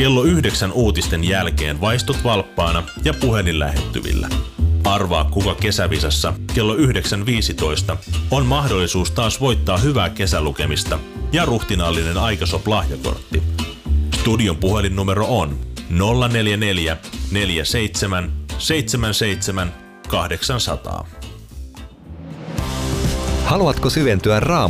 Kello 9 uutisten jälkeen vaistut valppaana ja puhelin lähettyvillä. Arvaa, kuka kesävisassa kello 9.15 on mahdollisuus taas voittaa hyvää kesälukemista ja ruhtinaallinen Aikasop-lahjakortti. Studion puhelinnumero on 044 47 77 800. Haluatko syventyä